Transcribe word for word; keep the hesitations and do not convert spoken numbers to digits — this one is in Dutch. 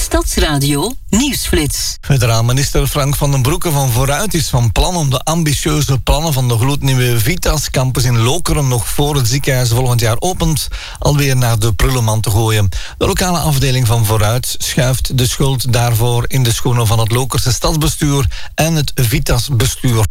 Stadsradio Nieuwsflits. Federaal minister Frank van den Broeke van Vooruit is van plan om de ambitieuze plannen van de gloednieuwe Vitas campus in Lokeren nog voor het ziekenhuis volgend jaar opent alweer naar de prullenmand te gooien. De lokale afdeling van Vooruit schuift de schuld daarvoor in de schoenen van het Lokerse stadsbestuur en het Vitas bestuur.